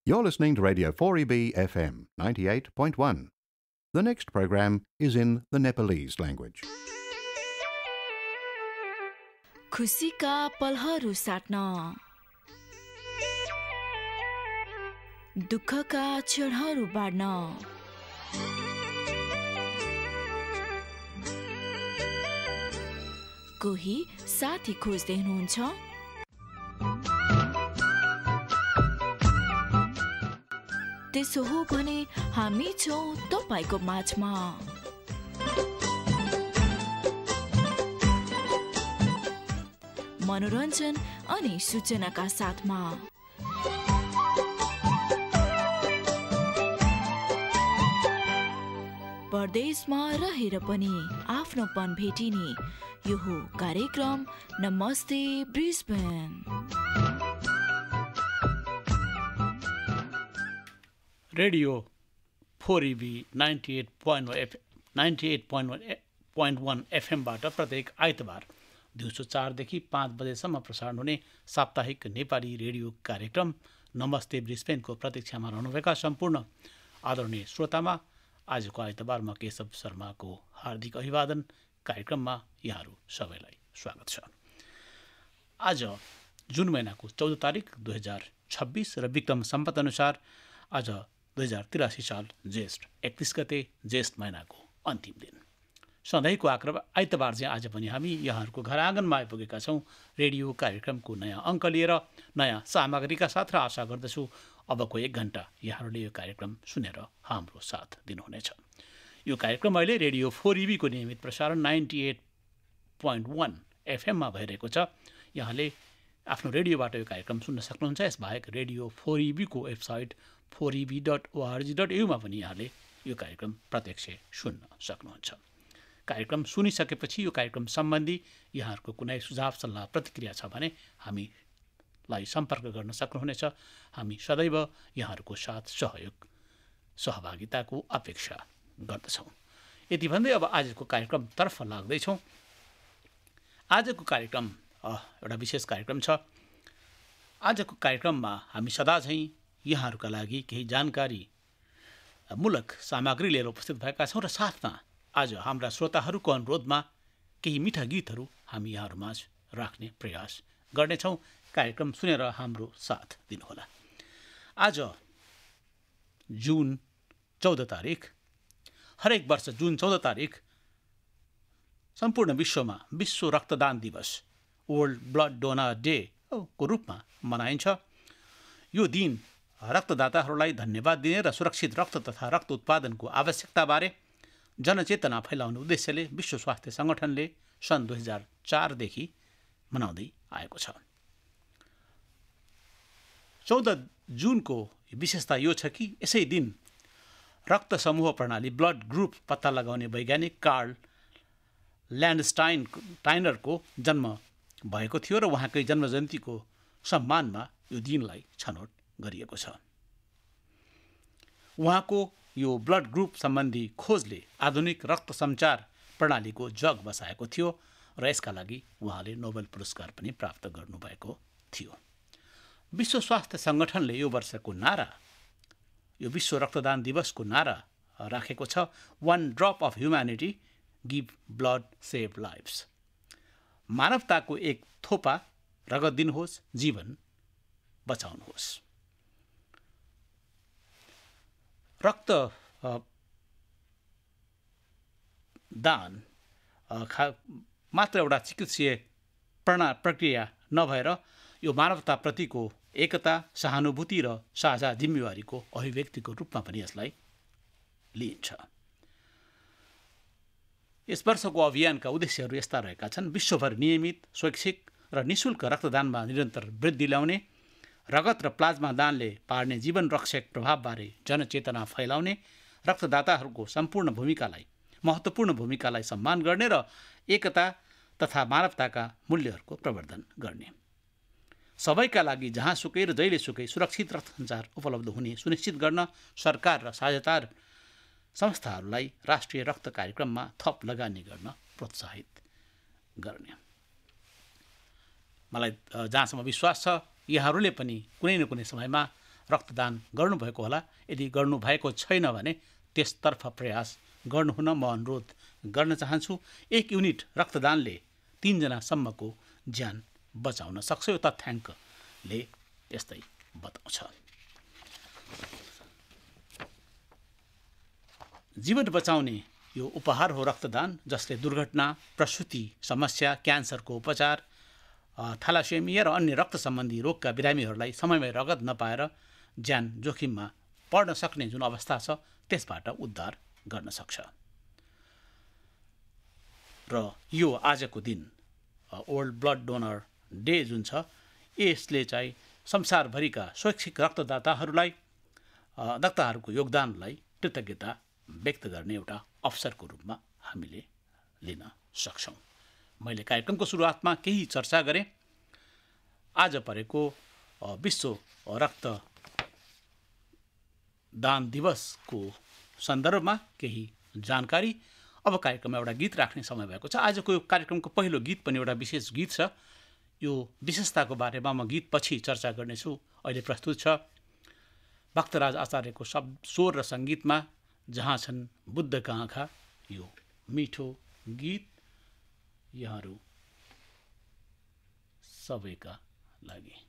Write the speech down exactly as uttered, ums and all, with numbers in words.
You're listening to Radio four E B F M ninety-eight point one. The next program is in the Nepalese language. खुसीका पलहरू साट्न, दुःखका क्षणहरू बाँड्न, कोही साथी खोज्दै हुनुहुन्छ? त्यसो हो भने हामी छौं तपाईको माझमा। मनोरञ्जन अनि सूचनाका साथमा। परदेशमा रहेर पनि आफ्नोपन भेटिने यो हो कार्यक्रम नमस्ते Brisbane. Radio four E B ninety at point F ninety at point one एफएमबाट प्रत्येक आइतबार दिउँसो चारदेखि पाँच बजेसम्म प्रसारण हुने साप्ताहिक नेपाली रेडियो कार्यक्रम नमस्ते ब्रिस्बेनको प्रतीक्षामा रहनुभएका सम्पूर्ण आदरणीय श्रोतामा आजको आइतबार म केशव शर्माको हार्दिक अभिवादन। कार्यक्रममा यहाँहरू सबैलाई स्वागत छ। आज जुन महिनाको चौध तारिक दुई हजार छब्बिस र विक्रम सम्वत अनुसार आज दुई हजार त्रियासी साल ज्येष्ठ एकतिस गते ज्येष्ठ महिनाको अन्तिम दिन। सधैँको आक्रम आइतबार चाहिँ आज पनि हामी यहाँहरूको घर आँगनमा आइपुगेका छौँ रेडियो कार्यक्रमको नयाँ अङ्क लिएर, नयाँ सामग्रीका साथ, र आशा गर्दछु अबको एक घन्टा यहाँहरूले यो कार्यक्रम सुनेर हाम्रो साथ दिनुहुनेछ। यो कार्यक्रम अहिले रेडियो फोर ई बीको नियमित प्रसारण नाइन्टी एट पोइन्ट वान एफएममा भइरहेको छ। यहाँले आफ्नो रेडियोबाट यो कार्यक्रम सुन्न सक्नुहुन्छ। यसबाहेक radio four E बीको website four E B dot ORG dot युमा पनि यहाँले यो कार्यक्रम प्रत्यक्ष सुन्न सक्नुहुन्छ। कार्यक्रम सुनिसकेपछि यो कार्यक्रम सम्बन्धी यहाँहरूको कुनै सुझाव सल्लाह प्रतिक्रिया छ भने हामीलाई सम्पर्क गर्न सक्नुहुनेछ। हामी सदैव यहाँहरूको साथ सहयोग सहभागिताको अपेक्षा गर्दछौँ। यति भन्दै अब आजको कार्यक्रमतर्फ लाग्दैछौँ। आजको कार्यक्रम एउटा विशेष कार्यक्रम छ। आजको कार्यक्रममा हामी सदा झैँ यहाँहरूका लागि केही जानकारी मूलक सामग्री लिएर उपस्थित भएका छौँ, र साथमा आज हाम्रा श्रोताहरूको अनुरोधमा केही मिठा गीतहरू हामी यहाँहरूमाझ राख्ने प्रयास गर्नेछौँ। कार्यक्रम सुनेर हाम्रो साथ दिनुहोला। आज जुन चौध तारिक, हरेक वर्ष जुन चौध तारिक सम्पूर्ण विश्वमा विश्व रक्तदान दिवस, वर्ल्ड ब्लड डोनर डे को रूपमा मनाइन्छ। यो दिन रक्तदाताहरूलाई धन्यवाद दिने र सुरक्षित रक्त तथा रक्त उत्पादनको आवश्यकताबारे जनचेतना फैलाउने उद्देश्यले विश्व स्वास्थ्य सङ्गठनले सन् दुई हजार चारदेखि मनाउँदै आएको छ। चौध जुनको विशेषता यो छ कि यसै दिन रक्त समूह प्रणाली ब्लड ग्रुप पत्ता लगाउने वैज्ञानिक कार्ल ल्यान्डस्टाइन टाइनरको जन्म भएको थियो, र उहाँकै जन्मजयन्तीको सम्मानमा यो दिनलाई छनौट गरिएको छ। उहाँको यो ब्लड ग्रुप सम्बन्धी खोजले आधुनिक रक्त सञ्चार प्रणालीको जग बसाएको थियो, र यसका लागि उहाँले नोबेल पुरस्कार पनि प्राप्त गर्नुभएको थियो। विश्व स्वास्थ्य सङ्गठनले यो वर्षको नारा, यो विश्व रक्तदान दिवसको नारा राखेको छ, one drop of humanity give blood save lives. मानवताको एक थोपा रगत दिनुहोस्, जीवन बचाउनुहोस्। रक्त दान मात्र एउटा चिकित्सीय प्रणा प्रक्रिया नभएर यो मानवताप्रतिको एकता, सहानुभूति र साझा जिम्मेवारीको अभिव्यक्तिको रूपमा पनि यसलाई लिइन्छ। यस वर्षको अभियानका उद्देश्यहरू यस्ता रहेका छन्। विश्वभर नियमित, स्वैच्छिक र निःशुल्क रक्तदानमा निरन्तर वृद्धि ल्याउने, रगत र प्लाज्मा दानले पार्ने जीवन रक्षक प्रभावबारे जनचेतना फैलाउने, रक्तदाताहरूको सम्पूर्ण भूमिकालाई महत्त्वपूर्ण भूमिकालाई सम्मान गर्ने र एकता तथा मानवताका मूल्यहरूको प्रवर्धन गर्ने। सबैका लागि जहाँसुकै र जहिलेसुकै सुरक्षित रक्त सञ्चार उपलब्ध हुने सुनिश्चित गर्न सरकार र साझेदार संस्थाहरूलाई राष्ट्रिय रक्त कार्यक्रममा थप लगानी गर्न प्रोत्साहित गर्ने। मलाई जहाँसम्म विश्वास छ यहाँहरूले पनि कुनै न कुनै समयमा रक्तदान गर्नुभएको होला। यदि गर्नुभएको छैन भने त्यसतर्फ प्रयास गर्नुहुन म अनुरोध गर्न चाहन्छु। एक युनिट रक्तदानले तीनजनासम्मको ज्यान बचाउन सक्छ। यो तथ्याङ्कले यस्तै बताउँछ। जीवन बचाउने यो उपहार हो रक्तदान, जसले दुर्घटना, प्रसुति समस्या, क्यान्सरको उपचार, थ्यालासेमिया र अन्य रक्त सम्बन्धी रोगका बिरामीहरूलाई समयमै रगत नपाएर ज्यान जोखिममा पर्न सक्ने जुन अवस्था छ त्यसबाट उद्धार गर्न सक्छ। र यो आजको दिन वर्ल्ड ब्लड डोनर डे जुन छ, यसले चाहिँ संसारभरिका स्वैच्छिक रक्तदाताहरूलाई दाताहरूको योगदानलाई कृतज्ञता व्यक्त गर्ने एउटा अवसरको रूपमा हामीले लिन सक्छौँ। मैले कार्यक्रमको सुरुवातमा केही चर्चा गरेँ। आज परेको विश्व रक्तदान दिवसको सन्दर्भमा केही जानकारी। अब कार्यक्रममा एउटा गीत राख्ने समय भएको छ। आजको यो कार्यक्रमको पहिलो गीत पनि एउटा विशेष गीत छ। यो विशेषताको बारेमा म गीत पछि चर्चा गर्नेछु। अहिले प्रस्तुत छ भक्तराज आचार्यको शब्द स्वर र सङ्गीतमा जहाँ छन् बुद्धका आँखा, यो मिठो गीत यहाँहरू सबैका लागि।